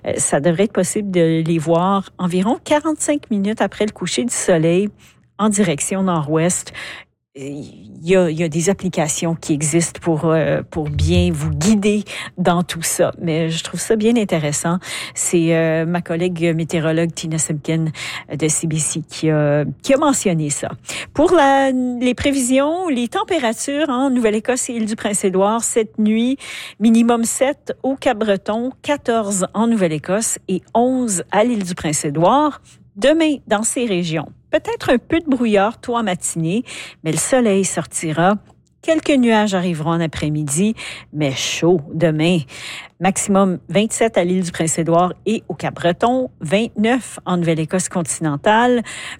Ça devrait être possible de les voir environ 45 minutes après le coucher du soleil en direction nord-ouest. Il y a des applications qui existent pour bien vous guider dans tout ça. Mais je trouve ça bien intéressant. C'est ma collègue météorologue Tina Simpkin de CBC qui a mentionné ça. Pour les prévisions, les températures en Nouvelle-Écosse et Île-du-Prince-Édouard cette nuit, minimum 7 au Cap-Breton, 14 en Nouvelle-Écosse et 11 à l'Île-du-Prince-Édouard. Demain, dans ces régions, peut-être un peu de brouillard tôt en matinée, mais le soleil sortira. Quelques nuages arriveront en après-midi, mais chaud demain. Maximum 27 à l'île du Prince-Édouard et au Cap-Breton, 29 en Nouvelle-Écosse continentale.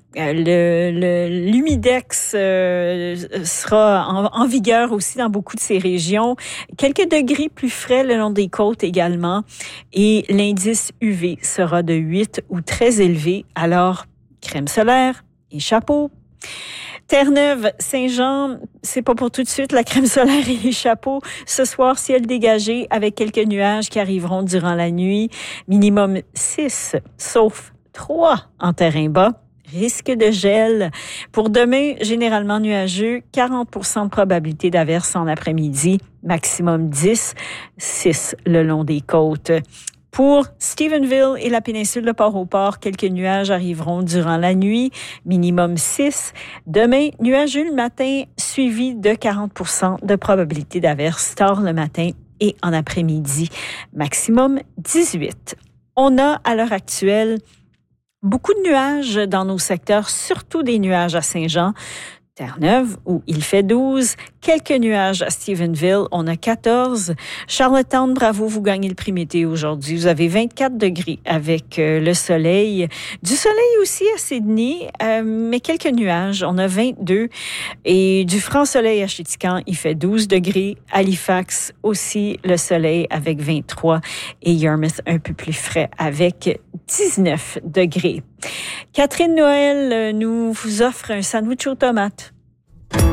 L'humidex sera en vigueur aussi dans beaucoup de ces régions. Quelques degrés plus frais le long des côtes également. Et l'indice UV sera de 8 ou très élevé. Alors, crème solaire et chapeau. Terre-Neuve, Saint-Jean, c'est pas pour tout de suite la crème solaire et les chapeaux. Ce soir, ciel dégagé avec quelques nuages qui arriveront durant la nuit. Minimum 6, sauf 3 en terrain bas. Risque de gel. Pour demain, généralement nuageux, 40% de probabilité d'averse en après-midi. Maximum 10, 6 le long des côtes. Pour Stephenville et la péninsule de Port-au-Port, quelques nuages arriveront durant la nuit, minimum 6. Demain, nuageux le matin, suivi de 40% de probabilité d'averse tard le matin et en après-midi, maximum 18. On a à l'heure actuelle beaucoup de nuages dans nos secteurs, surtout des nuages à Saint-Jean. Terre-Neuve, où il fait 12. Quelques nuages à Stephenville, on a 14. Charlottetown, bravo, vous gagnez le prix météo aujourd'hui. Vous avez 24 degrés avec le soleil. Du soleil aussi à Sydney, mais quelques nuages. On a 22. Et du franc soleil à Chéticamp, il fait 12 degrés. Halifax aussi, le soleil avec 23. Et Yarmouth, un peu plus frais avec 19 degrés. Catherine Noël nous offre un sandwich aux tomates.